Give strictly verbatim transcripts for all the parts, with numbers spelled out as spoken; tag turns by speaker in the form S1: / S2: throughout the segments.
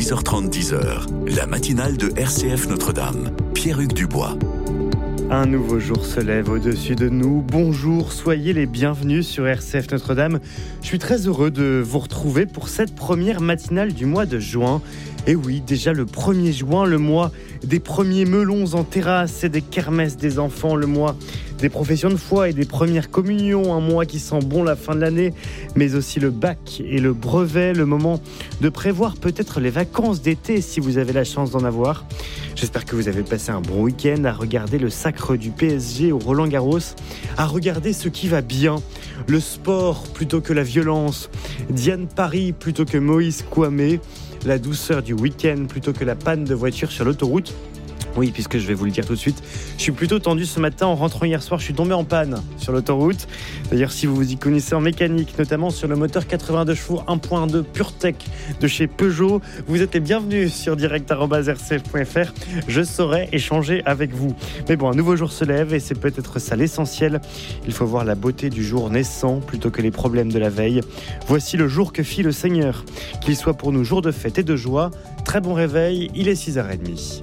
S1: six heures trente, dix heures, la matinale de R C F Notre-Dame. Pierre-Hugues Dubois.
S2: Un nouveau jour se lève au-dessus de nous. Bonjour, soyez les bienvenus sur R C F Notre-Dame. Je suis très heureux de vous retrouver pour cette première matinale du mois de juin. Et oui, déjà le premier juin, le mois des premiers melons en terrasse et des kermesses des enfants, le mois des professions de foi et des premières communions, un mois qui sent bon la fin de l'année, mais aussi le bac et le brevet, le moment de prévoir peut-être les vacances d'été si vous avez la chance d'en avoir. J'espère que vous avez passé un bon week-end à regarder le sacre du P S G au Roland-Garros, à regarder ce qui va bien, le sport plutôt que la violence, Diane Paris plutôt que Moïse Kouamé, la douceur du week-end plutôt que la panne de voiture sur l'autoroute. Oui, puisque je vais vous le dire tout de suite, je suis plutôt tendu ce matin. En rentrant hier soir, je suis tombé en panne sur l'autoroute. D'ailleurs, si vous vous y connaissez en mécanique, notamment sur le moteur quatre-vingt-deux chevaux un point deux PureTech de chez Peugeot, vous êtes les bienvenus sur direct arobase r c f point f r. Je saurai échanger avec vous. Mais bon, un nouveau jour se lève et c'est peut-être ça l'essentiel. Il faut voir la beauté du jour naissant plutôt que les problèmes de la veille. Voici le jour que fit le Seigneur. Qu'il soit pour nous jour de fête et de joie. Très bon réveil, il est six heures trente.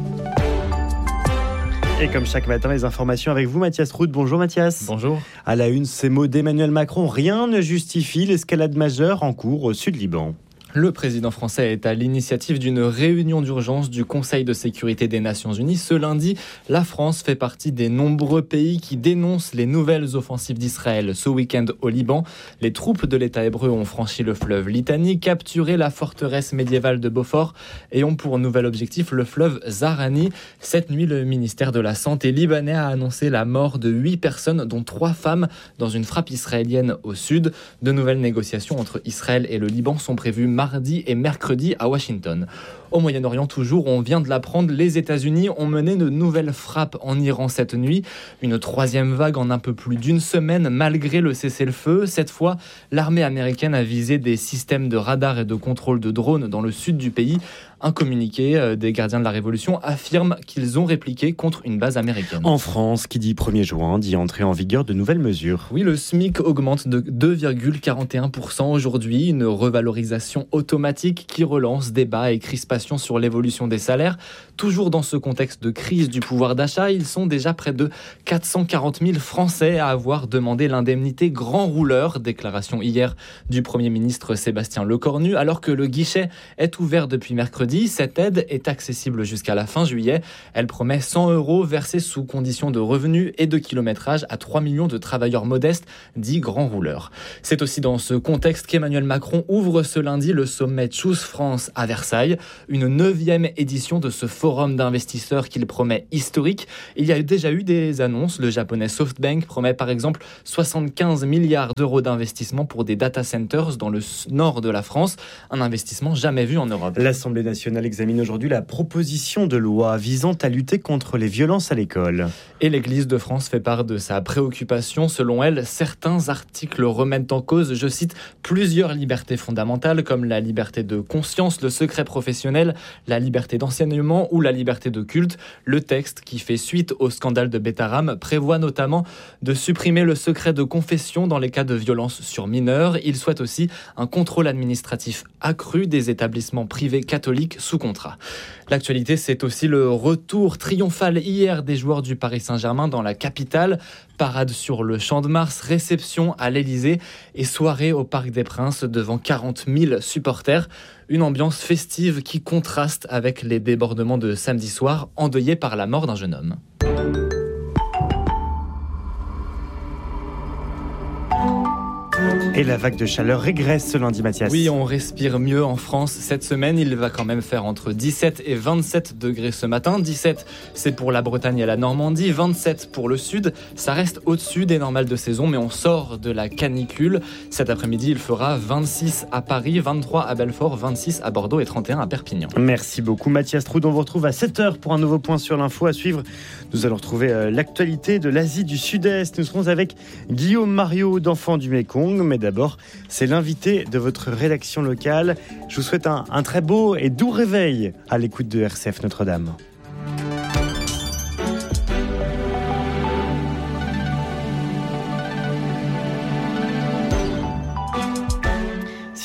S2: Et comme chaque matin, les informations avec vous, Mathias Roud. Bonjour Mathias.
S3: Bonjour.
S2: À la une, ces mots d'Emmanuel Macron. Rien ne justifie l'escalade majeure en cours au Sud-Liban.
S3: Le président français est à l'initiative d'une réunion d'urgence du Conseil de sécurité des Nations Unies. Ce lundi, la France fait partie des nombreux pays qui dénoncent les nouvelles offensives d'Israël. Ce week-end au Liban, les troupes de l'État hébreu ont franchi le fleuve Litani, capturé la forteresse médiévale de Beaufort et ont pour nouvel objectif le fleuve Zahrani. Cette nuit, le ministère de la Santé libanais a annoncé la mort de huit personnes, dont trois femmes, dans une frappe israélienne au sud. De nouvelles négociations entre Israël et le Liban sont prévues mardi et mercredi à Washington. Au Moyen-Orient toujours, on vient de l'apprendre, les États-Unis ont mené de nouvelles frappes en Iran cette nuit. Une troisième vague en un peu plus d'une semaine malgré le cessez-le-feu. Cette fois, l'armée américaine a visé des systèmes de radar et de contrôle de drones dans le sud du pays. Un communiqué des gardiens de la Révolution affirme qu'ils ont répliqué contre une base américaine.
S2: En France, qui dit premier juin, dit entrer en vigueur de nouvelles mesures.
S3: Oui, le SMIC augmente de deux virgule quarante et un pour cent aujourd'hui, une revalorisation automatique qui relance débats et crispations sur l'évolution des salaires. Toujours dans ce contexte de crise du pouvoir d'achat, ils sont déjà près de quatre cent quarante mille Français à avoir demandé l'indemnité grand rouleur. Déclaration hier du Premier ministre Sébastien Lecornu, alors que le guichet est ouvert depuis mercredi. Cette aide est accessible jusqu'à la fin juillet. Elle promet cent euros versés sous condition de revenus et de kilométrage à trois millions de travailleurs modestes, dits grands rouleurs. C'est aussi dans ce contexte qu'Emmanuel Macron ouvre ce lundi le sommet Choose France à Versailles, une neuvième édition de ce forum d'investisseurs qu'il promet historique. Il y a déjà eu des annonces. Le japonais SoftBank promet par exemple soixante-quinze milliards d'euros d'investissement pour des data centers dans le nord de la France, un investissement jamais vu en Europe.
S2: L'Assemblée nationale examine aujourd'hui la proposition de loi visant à lutter contre les violences à l'école.
S3: Et l'Église de France fait part de sa préoccupation. Selon elle, certains articles remettent en cause, je cite, plusieurs libertés fondamentales comme la liberté de conscience, le secret professionnel, la liberté d'enseignement ou la liberté de culte. Le texte, qui fait suite au scandale de Betaram, prévoit notamment de supprimer le secret de confession dans les cas de violence sur mineurs. Il souhaite aussi un contrôle administratif accru des établissements privés catholiques sous contrat. L'actualité, c'est aussi le retour triomphal hier des joueurs du Paris Saint-Germain dans la capitale. Parade sur le Champ de Mars, réception à l'Élysée et soirée au Parc des Princes devant quarante mille supporters. Une ambiance festive qui contraste avec les débordements de samedi soir, endeuillés par la mort d'un jeune homme.
S2: Et la vague de chaleur régresse ce lundi, Mathias.
S3: Oui, on respire mieux en France cette semaine. Il va quand même faire entre dix-sept et vingt-sept degrés ce matin. dix-sept, c'est pour la Bretagne et la Normandie. vingt-sept pour le sud. Ça reste au-dessus des normales de saison, mais on sort de la canicule. Cet après-midi, il fera vingt-six à Paris, vingt-trois à Belfort, vingt-six à Bordeaux et trente et un à Perpignan.
S2: Merci beaucoup, Mathias Troud. On vous retrouve à sept heures pour un nouveau point sur l'info à suivre. Nous allons retrouver euh, l'actualité de l'Asie du Sud-Est. Nous serons avec Guillaume Mariot d'Enfants du Mékong. Mais d'abord, c'est l'invité de votre rédaction locale. Je vous souhaite un, un très beau et doux réveil à l'écoute de R C F Notre-Dame.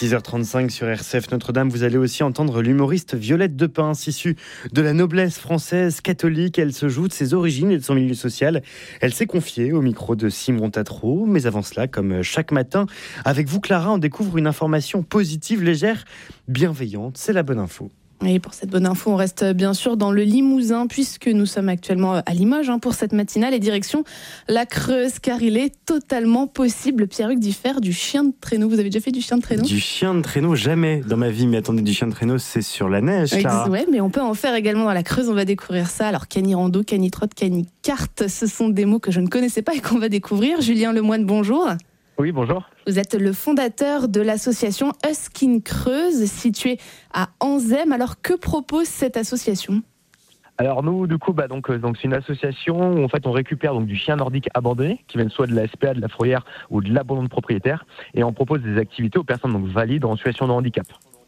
S2: six heures trente-cinq sur R C F Notre-Dame, vous allez aussi entendre l'humoriste Violette Depince, issue de la noblesse française catholique. Elle se joue de ses origines et de son milieu social. Elle s'est confiée au micro de Simon Tatro. Mais avant cela, comme chaque matin, avec vous Clara, on découvre une information positive, légère, bienveillante. C'est la bonne info.
S4: Et pour cette bonne info, on reste bien sûr dans le Limousin puisque nous sommes actuellement à Limoges hein, pour cette matinale et direction la Creuse car il est totalement possible, Pierre-Hugues, d'y faire du chien de traîneau. Vous avez déjà fait du chien de traîneau ?
S2: Du chien de traîneau, jamais dans ma vie. Mais attendez, du chien de traîneau, c'est sur la neige, Clara.
S4: Oui, mais on peut en faire également dans la Creuse. On va découvrir ça. Alors, cani-rando, cani-trotte, cani-carte, ce sont des mots que je ne connaissais pas et qu'on va découvrir. Julien Lemoine, bonjour.
S5: Oui, bonjour.
S4: Vous êtes le fondateur de l'association Huskin Creuse, située à Anzem. Alors, que propose cette association ?
S5: Alors nous, du coup, bah, donc, donc c'est une association où en fait on récupère donc du chien nordique abandonné, qui viennent soit de la S P A, de la fourrière ou de l'abandon de propriétaire, et on propose des activités aux personnes donc valides en situation de handicap.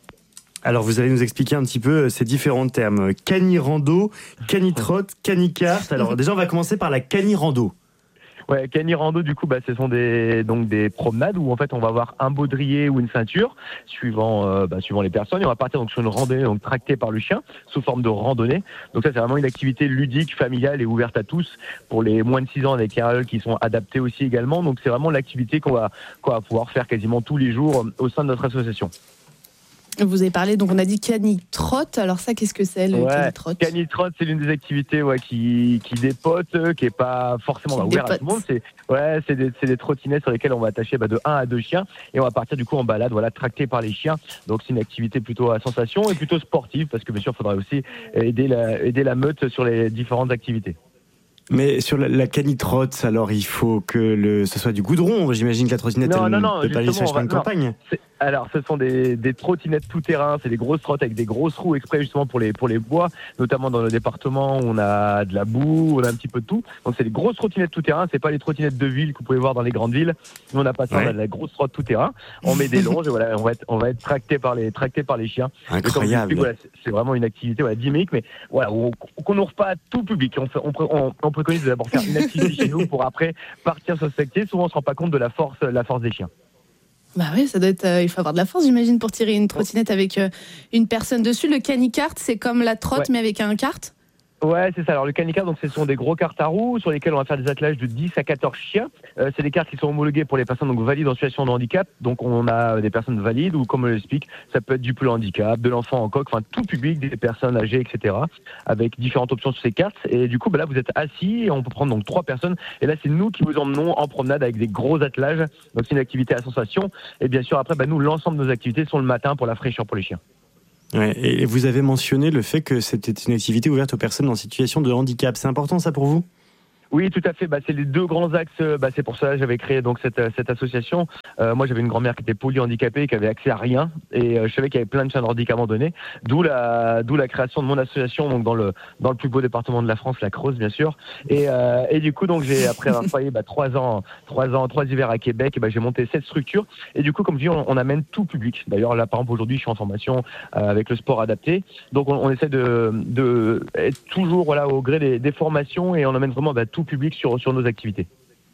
S2: Alors vous allez nous expliquer un petit peu ces différents termes. Cani-rando, cani-trotte, cani-carte. Alors déjà on va commencer par la cani-rando.
S5: Ouais, cani-rando, du coup, bah, ce sont des, donc des promenades où en fait on va avoir un baudrier ou une ceinture, suivant, euh, bah, suivant les personnes, et on va partir donc sur une randonnée donc tractée par le chien, sous forme de randonnée. Donc ça, c'est vraiment une activité ludique, familiale et ouverte à tous, pour les moins de six ans, avec carrioles qui sont adaptées aussi également. Donc c'est vraiment l'activité qu'on va, qu'on va pouvoir faire quasiment tous les jours au sein de notre association.
S4: Vous avez parlé, donc on a dit cani-trotte. Alors ça, qu'est-ce que c'est le
S5: ouais,
S4: cani-trotte ?
S5: Cani-trotte, c'est l'une des activités ouais, qui, qui dépote, qui est pas forcément bah, ouverte à tout le monde. C'est, ouais, c'est, des, c'est des trottinettes sur lesquelles on va attacher bah, de un à deux chiens et on va partir du coup en balade, voilà, tracté par les chiens. Donc c'est une activité plutôt à sensation et plutôt sportive parce que bien sûr, il faudra aussi aider la, aider la meute sur les différentes activités.
S2: Mais sur la, la cani-trotte, alors il faut que le, ce soit du goudron. J'imagine que la trottinette,
S5: non,
S2: elle
S5: non,
S2: ne
S5: non,
S2: peut pas aller sur chemin de campagne.
S5: C'est, alors, ce sont des, des trottinettes tout-terrain. C'est des grosses trottes avec des grosses roues exprès justement pour les, pour les bois, notamment dans le département où on a de la boue, on a un petit peu de tout. Donc, c'est des grosses trottinettes tout-terrain. C'est pas les trottinettes de ville que vous pouvez voir dans les grandes villes. Nous, on n'a pas ça. Ouais. On a de la grosse trotte tout-terrain. On met des longes et voilà, on va être, on va être tracté par les, tracté par les chiens.
S2: Incroyable.
S5: Explique, voilà, c'est, c'est vraiment une activité voilà, dynamique, mais voilà, on, qu'on n'ouvre pas à tout public. On, fait, on, on, on préconise d'abord faire une activité chez nous pour après partir sur cette activité. Souvent, on se rend pas compte de la force, la force des chiens.
S4: Bah oui, ça doit être. Euh, il faut avoir de la force, j'imagine, pour tirer une trottinette avec euh, une personne dessus. Le cani-kart, c'est comme la trotte, ouais. mais avec un kart.
S5: Ouais, c'est ça. Alors le cani-kart, donc ce sont des gros cartes à roues sur lesquels on va faire des attelages de dix à quatorze chiens. Euh, c'est des cartes qui sont homologuées pour les personnes donc valides en situation de handicap. Donc on a des personnes valides ou comme on l'explique, ça peut être du polyhandicap, de l'enfant en coque, enfin tout public, des personnes âgées, et cetera. Avec différentes options sur ces cartes. Et du coup, bah là vous êtes assis et on peut prendre donc trois personnes. Et là c'est nous qui vous emmenons en promenade avec des gros attelages. Donc c'est une activité à sensation. Et bien sûr après, bah, nous l'ensemble de nos activités sont le matin pour la fraîcheur pour les chiens.
S2: Ouais, et vous avez mentionné le fait que c'était une activité ouverte aux personnes en situation de handicap. C'est important ça pour vous ?
S5: Oui, tout à fait. Bah, c'est les deux grands axes. Bah, c'est pour ça que j'avais créé donc cette, cette association. Euh, moi, j'avais une grand-mère qui était polyhandicapée, qui avait accès à rien, et euh, je savais qu'il y avait plein de chiens nordiques abandonnés. D'où la, d'où la création de mon association, donc dans le dans le plus beau département de la France, la Creuse, bien sûr. Et, euh, et du coup, donc j'ai après avoir travaillé bah, trois ans, trois ans, trois hivers à Québec, et bah, j'ai monté cette structure. Et du coup, comme je dis, on, on amène tout public. D'ailleurs, là, par exemple, aujourd'hui, je suis en formation euh, avec le sport adapté. Donc, on, on essaie de, de être toujours voilà au gré des, des formations, et on amène vraiment bah, tout public sur, sur nos activités.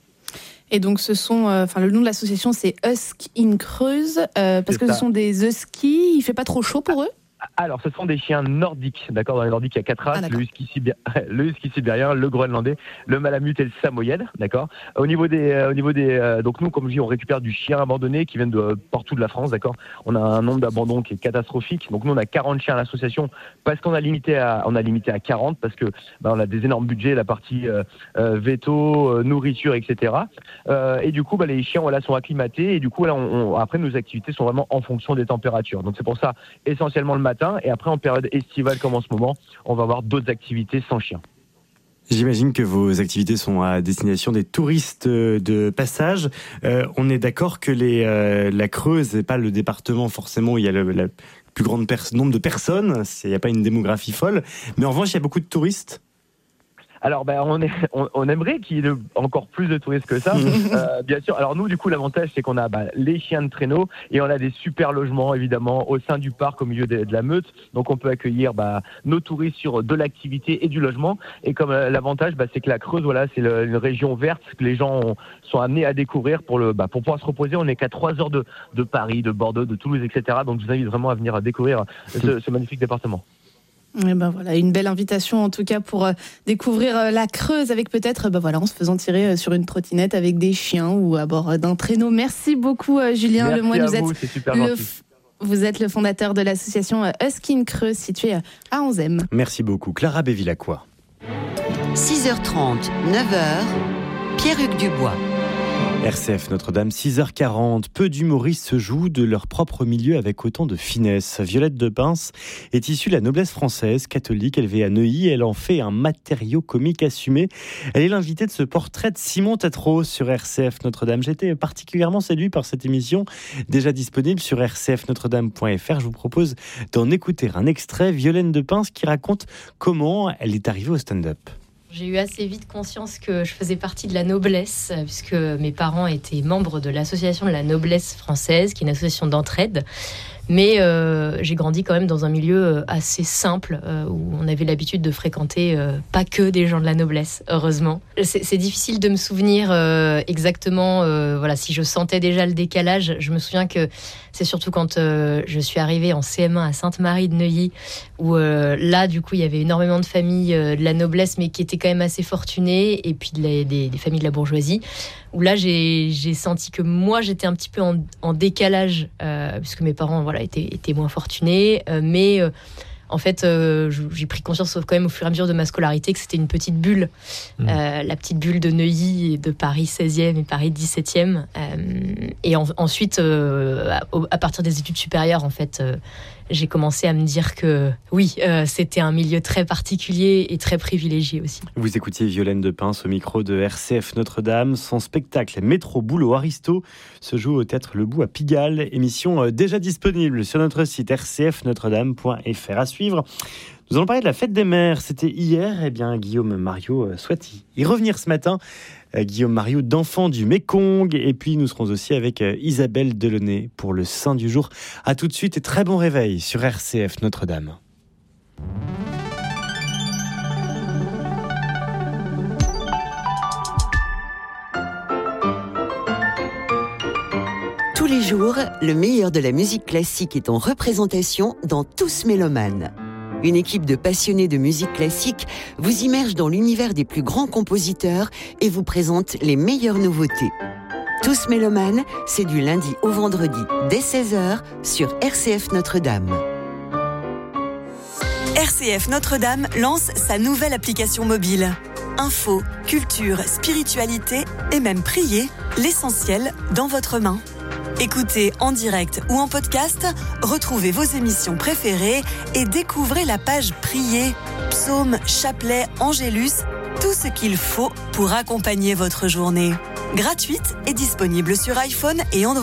S4: Et donc ce sont, enfin euh, le nom de l'association c'est Huskin Creuse euh, parce c'est que ça. Ce sont des huskies. Il fait pas trop chaud pour eux?
S5: Alors, ce sont des chiens nordiques, d'accord. Dans les nordiques, il y a quatre races, ah, le husky sibérien, le husky sibérien, le groenlandais, le malamute et le samoyède, d'accord. Au niveau des, euh, au niveau des, euh, donc nous, comme je dis, on récupère du chien abandonné qui viennent de euh, partout de la France, d'accord. On a un nombre d'abandons qui est catastrophique. Donc nous, on a quarante chiens à l'association parce qu'on a limité à, on a limité à quarante parce que bah, on a des énormes budgets, la partie euh, euh, veto, euh, nourriture, et cetera. Euh, et du coup, bah, les chiens, voilà, sont acclimatés et du coup, là, on, on, après, nos activités sont vraiment en fonction des températures. Donc c'est pour ça, essentiellement le matin. Et après, en période estivale comme en ce moment, on va avoir d'autres activités sans chien.
S2: J'imagine que vos activités sont à destination des touristes de passage. Euh, on est d'accord que les, euh, la Creuse n'est pas le département forcément où il y a le la plus grand pers- nombre de personnes. Il n'y a pas une démographie folle. Mais en revanche, il y a beaucoup de touristes.
S5: Alors, ben, on, est, on, on aimerait qu'il y ait de, encore plus de touristes que ça, euh, bien sûr. Alors nous, du coup, l'avantage, c'est qu'on a bah, les chiens de traîneau et on a des super logements, évidemment, au sein du parc, au milieu de, de la Meute. Donc, on peut accueillir bah, nos touristes sur de l'activité et du logement. Et comme euh, l'avantage, bah, c'est que la Creuse, voilà, c'est le, une région verte que les gens ont, sont amenés à découvrir pour, le, bah, pour pouvoir se reposer. On n'est qu'à trois heures de, de Paris, de Bordeaux, de Toulouse, et cetera. Donc, je vous invite vraiment à venir découvrir ce, ce magnifique département.
S4: Et ben voilà, une belle invitation en tout cas pour euh, découvrir euh, la Creuse avec peut-être, ben voilà, en se faisant tirer euh, sur une trottinette avec des chiens ou à bord euh, d'un traîneau. Merci beaucoup euh, Julien
S5: Merci
S4: Lemoine.
S5: à
S4: Vous
S5: vous,
S4: êtes
S5: c'est super
S4: le
S5: gentil.
S4: f- Vous êtes le fondateur de l'association euh, Husky Creuse située euh, à Onzème.
S2: Merci beaucoup. Clara Bévilacqua.
S6: six heures trente, neuf heures, Pierre-Hugues Dubois.
S2: R C F Notre-Dame, six heures quarante. Peu d'humoristes se jouent de leur propre milieu avec autant de finesse. Violette de Pince est issue de la noblesse française, catholique, élevée à Neuilly. Elle en fait un matériau comique assumé. Elle est l'invitée de ce portrait de Simon Tetros sur R C F Notre-Dame. J'étais particulièrement séduit par cette émission, déjà disponible sur r c f notre dame point f r. Je vous propose d'en écouter un extrait. Violette de Pince qui raconte comment elle est arrivée au stand-up.
S7: J'ai eu assez vite conscience que je faisais partie de la noblesse, puisque mes parents étaient membres de l'association de la noblesse française, qui est une association d'entraide. Mais euh, j'ai grandi quand même dans un milieu assez simple, euh, où on avait l'habitude de fréquenter euh, pas que des gens de la noblesse, heureusement. C'est, c'est difficile de me souvenir euh, exactement euh, voilà, si je sentais déjà le décalage. Je me souviens que c'est surtout quand euh, je suis arrivée en C M un à Sainte-Marie de Neuilly, où euh, là, du coup, il y avait énormément de familles euh, de la noblesse, mais qui étaient quand même assez fortunées, et puis de la, des, des familles de la bourgeoisie, où là, j'ai, j'ai senti que moi, j'étais un petit peu en, en décalage, euh, puisque mes parents voilà, étaient, étaient moins fortunés, euh, mais... Euh, En fait, euh, j'ai pris conscience quand même au fur et à mesure de ma scolarité que c'était une petite bulle, mmh. euh, la petite bulle de Neuilly et de Paris seizième et Paris dix-septième. Euh, et en, ensuite, euh, à, à partir des études supérieures, en fait, euh, j'ai commencé à me dire que oui, euh, c'était un milieu très particulier et très privilégié aussi.
S2: Vous écoutiez Violaine de Pince au micro de R C F Notre-Dame. Son spectacle Métro Boulot Aristo se joue au Théâtre Le Bout à Pigalle. Émission euh, déjà disponible sur notre site r c f notre dame point f r. À suivre. Nous allons parler de la fête des mères. C'était hier. Eh bien, Guillaume Mariot euh, souhaite y revenir ce matin. Euh, Guillaume Mariot d'Enfants du Mékong. Et puis, nous serons aussi avec euh, Isabelle Delaunay pour le Saint du jour. À tout de suite et très bon réveil sur R C F Notre-Dame.
S6: Tous les jours, le meilleur de la musique classique est en représentation dans Tous Mélomanes. Une équipe de passionnés de musique classique vous immerge dans l'univers des plus grands compositeurs et vous présente les meilleures nouveautés. Tous Mélomanes, c'est du lundi au vendredi dès seize heures sur R C F Notre-Dame.
S8: R C F Notre-Dame lance sa nouvelle application mobile. Info, culture, spiritualité et même prier, l'essentiel dans votre main. Écoutez en direct ou en podcast, retrouvez vos émissions préférées et découvrez la page Prier, psaumes, chapelets, angélus, tout ce qu'il faut pour accompagner votre journée. Gratuite et disponible sur iPhone et Android.